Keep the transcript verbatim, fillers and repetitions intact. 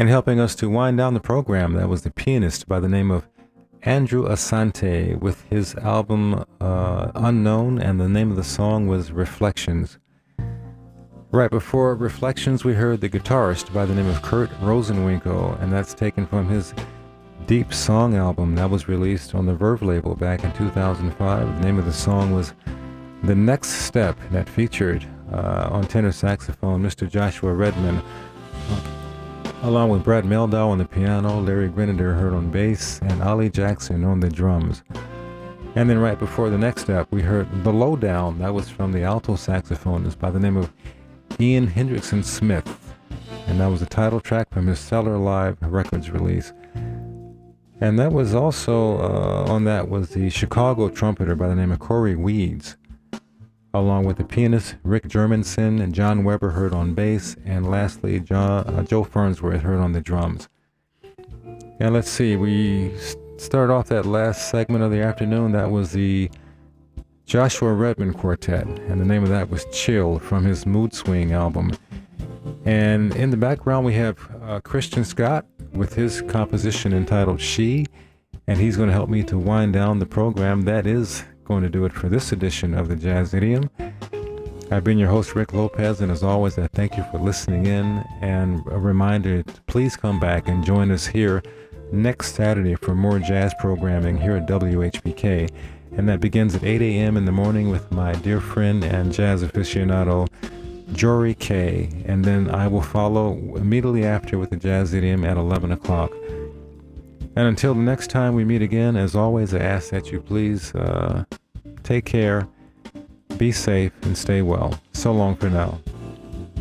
And helping us to wind down the program, that was the pianist by the name of Andrew Asante with his album uh, Unknown, and the name of the song was Reflections. Right before Reflections, we heard the guitarist by the name of Kurt Rosenwinkel, and that's taken from his Deep Song album that was released on the Verve label back in two thousand five. The name of the song was The Next Step, that featured uh, on tenor saxophone Mister Joshua Redman, along with Brad Meldau on the piano, Larry Grenadier heard on bass, and Ollie Jackson on the drums. And then right before The Next Step, we heard The Lowdown. That was from the alto saxophonist by the name of Ian Hendrickson Smith. And that was the title track from his Stellar Live Records release. And that was also, uh, on that was the Chicago trumpeter by the name of Corey Weeds, along with the pianist Rick Germanson and John Weber heard on bass, and lastly John, uh, Joe Fernsworth heard on the drums. And let's see, we start off that last segment of the afternoon. That was the Joshua Redman Quartet, and the name of that was Chill from his Mood Swing album. And in the background we have uh, Christian Scott with his composition entitled She, and he's going to help me to wind down the program. That is going to do it for this edition of the Jazz Idiom. I've been your host, Rick Lopez, and as always, I thank you for listening in, and a reminder to please come back and join us here next Saturday for more jazz programming here at W H B K, and that begins at eight a.m. in the morning with my dear friend and jazz aficionado Jory Kay, and then I will follow immediately after with the Jazz Idiom at eleven o'clock. And until the next time we meet again, as always, I ask that you please uh, take care, be safe, and stay well. So long for now.